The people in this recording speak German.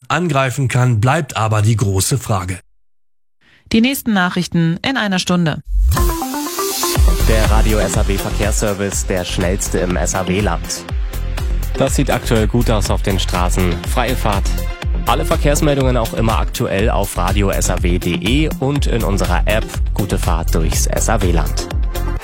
angreifen kann, bleibt aber die große Frage. Die nächsten Nachrichten in einer Stunde. Der Radio SAW Verkehrsservice, der schnellste im SAW-Land. Das sieht aktuell gut aus auf den Straßen. Freie Fahrt. Alle Verkehrsmeldungen auch immer aktuell auf radiosaw.de und in unserer App. Gute Fahrt durchs SAW-Land.